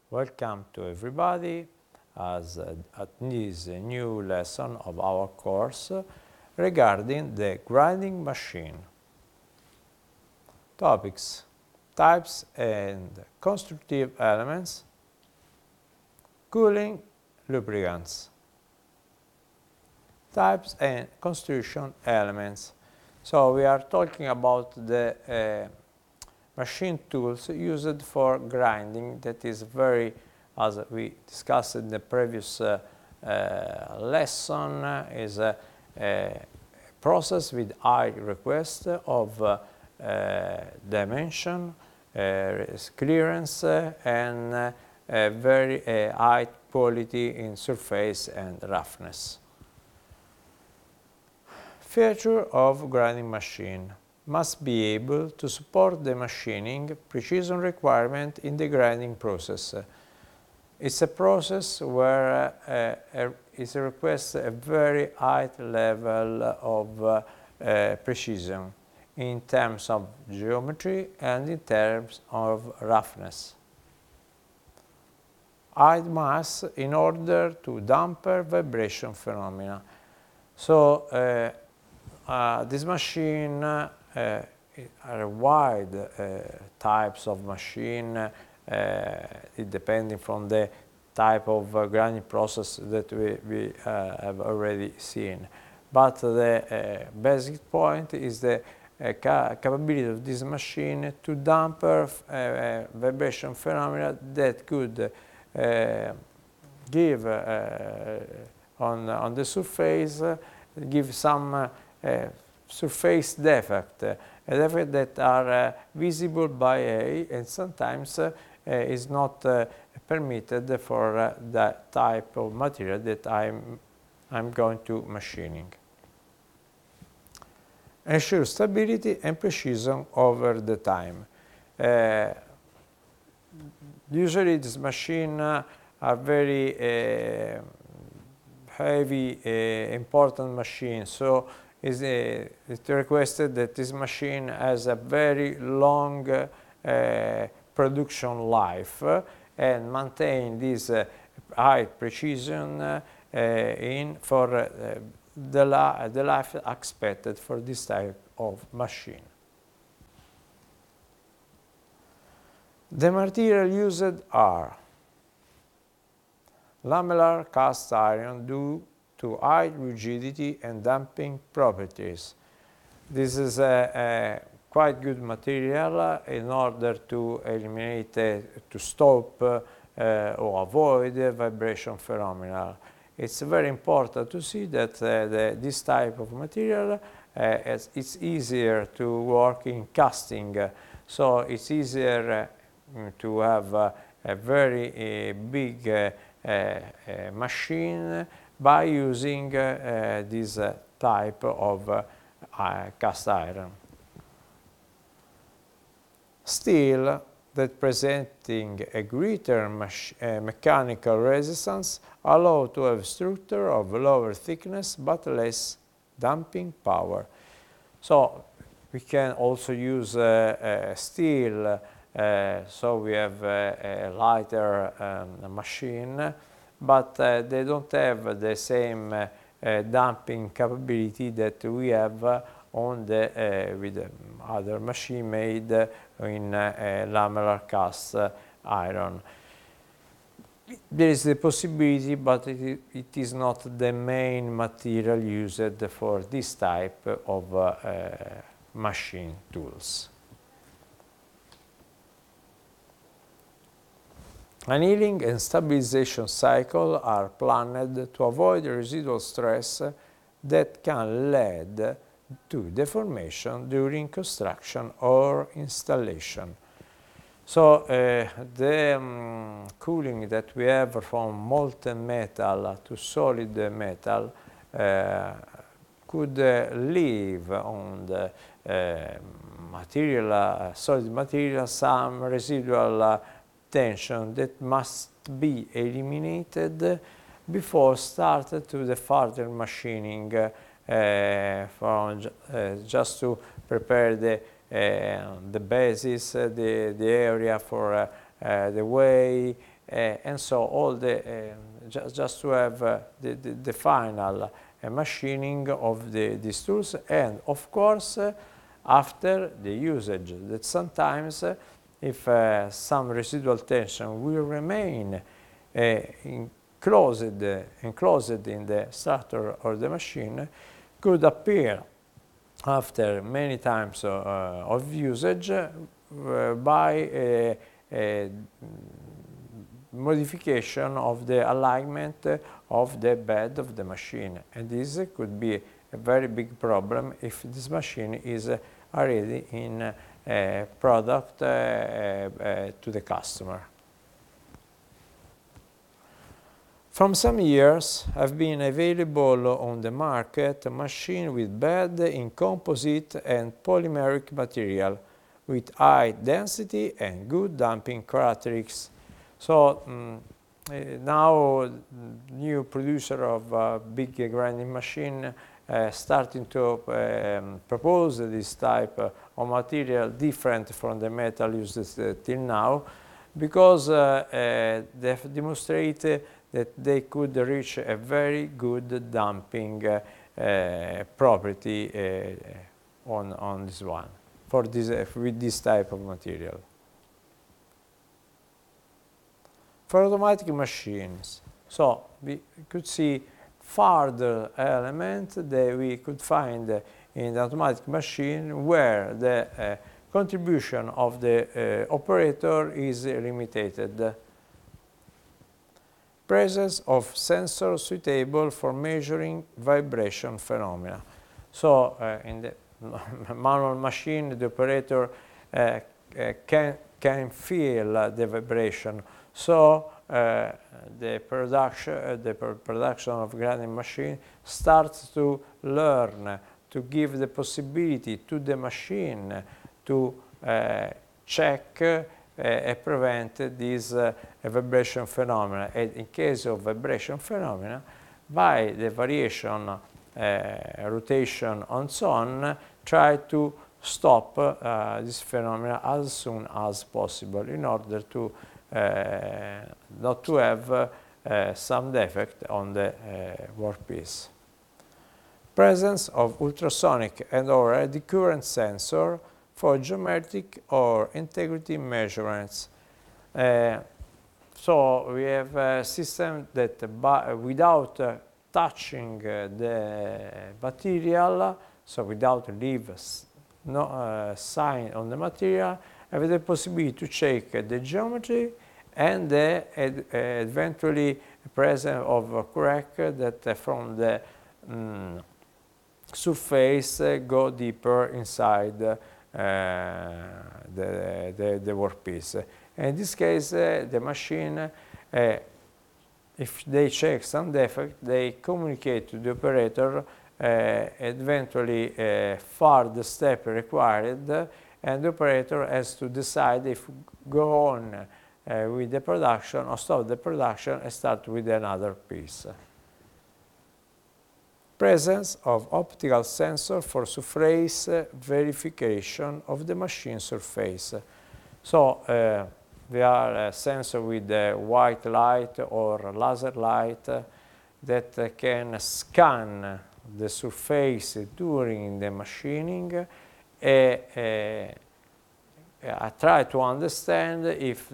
Welcome to everybody at this new lesson of our course regarding the grinding machine. Topics: types and constructive elements, cooling, lubricants. Types and construction elements. So we are talking about the machine tools used for grinding. That is very, as we discussed in the previous lesson, is a process with high request of dimension, clearance, and very high quality in surface and roughness. Feature of grinding machine: must be able to support the machining precision requirement in the grinding process. It's a process where it requests a very high level of precision in terms of geometry and in terms of roughness. High mass in order to dampen vibration phenomena. So this machine are wide types of machine, depending from the type of grinding process that we have already seen. But the basic point is the capability of this machine to dampen vibration phenomena that could give on the surface, give some surface defect, a defect that are visible by eye and sometimes is not permitted for that type of material that I'm going to machining. Ensure stability and precision over the time. Usually this machine are very heavy, important machine, so it's requested that this machine has a very long production life and maintain this high precision for the life expected for this type of machine. The material used are lamellar cast iron due to high rigidity and damping properties. This is a quite good material in order to eliminate, to stop or avoid vibration phenomena. It's very important to see that this type of material it's easier to work in casting, so it's easier to have a very big machine by using this type of cast iron. Steel that presenting a greater mechanical resistance allow to have structure of lower thickness but less damping power. So we can also use steel, so we have a lighter machine, but they don't have the same damping capability that we have on the with other machine made in lamellar cast iron. There is the possibility, but it is not the main material used for this type of machine tools. Annealing and stabilization cycle are planned to avoid residual stress that can lead to deformation during construction or installation. So the cooling that we have from molten metal to solid metal could leave on the material, solid material, some residual tension that must be eliminated before started to the further machining, just to prepare the basis, the area for the way, and so all the just to have the final machining of these tools, and of course after the usage, that sometimes if some residual tension will remain enclosed in the structure of the machine, could appear after many times of usage by a modification of the alignment of the bed of the machine, and this could be a very big problem if this machine is already in product to the customer. From some years have been available on the market a machine with bed in composite and polymeric material with high density and good damping characteristics. So now new producer of big grinding machine starting to propose this type of material different from the metal used till now, because they have demonstrated that they could reach a very good damping property on this one, for this with this type of material. For automatic machines, so we could see further elements that we could find in the automatic machine where the contribution of the operator is limited. Presence of sensors suitable for measuring vibration phenomena. So in the manual machine, the operator can feel the vibration. So the production of grinding machine starts to learn to give the possibility to the machine to check and prevent this vibration phenomena. And in case of vibration phenomena, by the variation, rotation, and so on, try to stop this phenomena as soon as possible in order to not to have some defect on the workpiece. Presence of ultrasonic and or eddy current sensor for geometric or integrity measurements. So we have a system that without touching the material, so without leave no sign on the material, have the possibility to check the geometry and the eventually presence of a crack that from the surface go deeper inside the workpiece. In this case, the machine, if they check some defect, they communicate to the operator eventually further step required, and the operator has to decide if go on with the production or stop the production and start with another piece. Presence of optical sensor for surface verification of the machine surface. So there are sensors with white light or laser light that can scan the surface during the machining. I try to understand if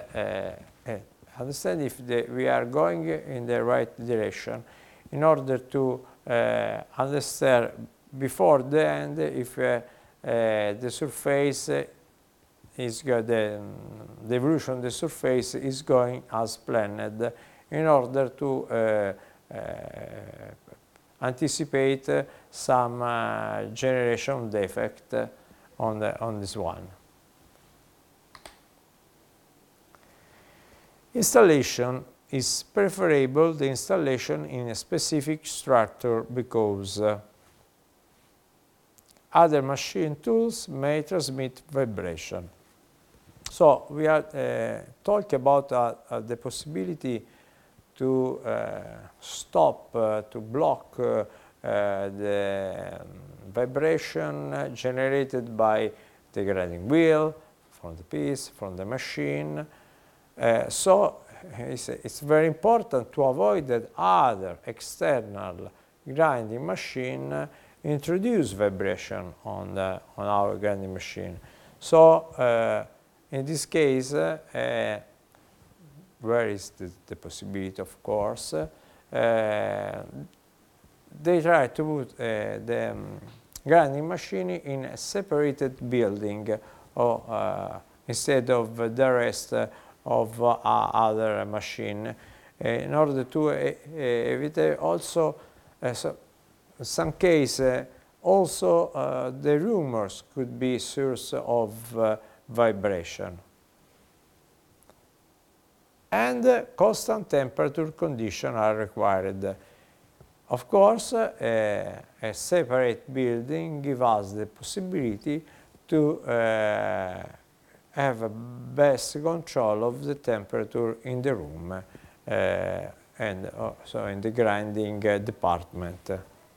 we are going in the right direction, in order to understand before the end if the surface is good, the evolution of the surface is going as planned, in order to anticipate some generation defect on this one. Installation is preferable the installation in a specific structure because other machine tools may transmit vibration. So we are talking about the possibility to stop, to block the vibration generated by the grinding wheel, from the piece, from the machine, So it's very important to avoid that other external grinding machine introduce vibration on our grinding machine. So in this case, where is the possibility, of course, they try to put the grinding machine in a separated building or instead of the rest of other machine in order to evite also some case also the rumors could be source of vibration. And constant temperature conditions are required. Of course, a separate building gives us the possibility to have a best control of the temperature in the room and also in the grinding department.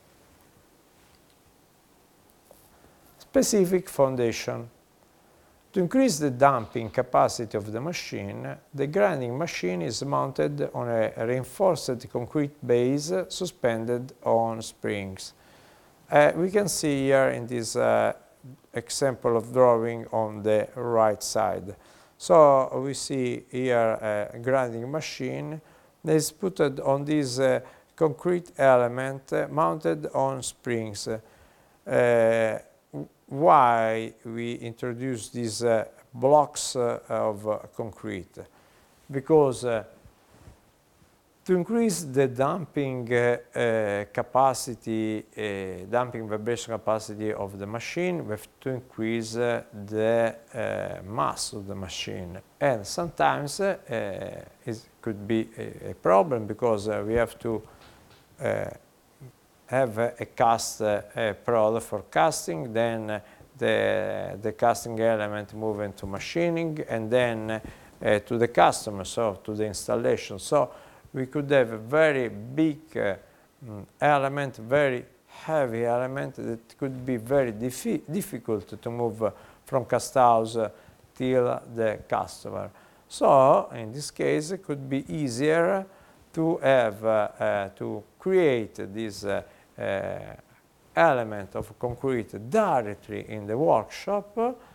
Specific foundation. To increase the damping capacity of the machine, the grinding machine is mounted on a reinforced concrete base suspended on springs. We can see here in this example of drawing on the right side. So we see here a grinding machine that is put on this concrete element mounted on springs. Why we introduce these blocks of concrete? Because to increase the damping capacity, damping vibration capacity of the machine, we have to increase the mass of the machine. And sometimes it could be a problem because we have to have a cast product for casting, then the casting element move into machining, and then to the customer, so to the installation. So we could have a very big element, very heavy element that could be very difficult to move from cast house till the customer. So in this case, it could be easier to have to create this element of concrete directly in the workshop